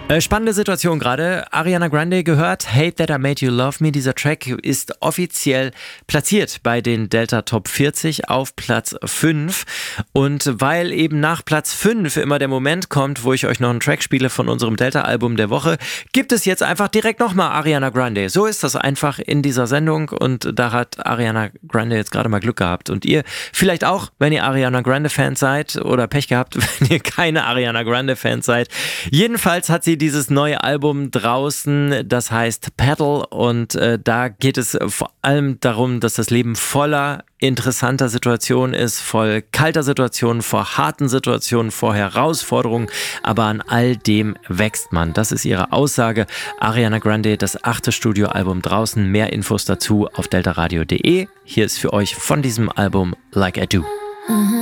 Spannende Situation gerade. Ariana Grande gehört, Hate That I Made You Love Me. Dieser Track ist offiziell platziert bei den Delta Top 40 auf Platz 5. Und weil eben nach Platz 5 immer der Moment kommt, wo ich euch noch einen Track spiele von unserem Delta-Album der Woche, gibt es jetzt einfach direkt nochmal Ariana Grande. So ist das einfach in dieser Sendung und da hat Ariana Grande jetzt gerade mal Glück gehabt. Und ihr vielleicht auch, wenn ihr Ariana Grande-Fans seid oder Pech gehabt, wenn ihr keine Ariana Grande-Fans seid. Jedenfalls hat sie dieses neue Album draußen, das heißt Pedal, und da geht es vor allem darum, dass das Leben voller interessanter Situationen ist, voll kalter Situationen, vor harten Situationen, vor Herausforderungen, aber an all dem wächst man. Das ist ihre Aussage. Ariana Grande, das 8. Studioalbum draußen. Mehr Infos dazu auf deltaradio.de. Hier ist für euch von diesem Album Like I Do.